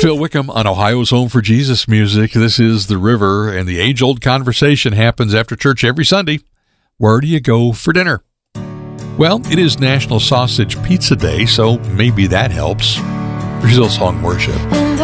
Phil Wickham on Ohio's Home for Jesus Music. This is The River, and the age-old conversation happens after church every Sunday. Where do you go for dinner? Well, it is National Sausage Pizza Day, so maybe that helps. Here's Hillsong Worship.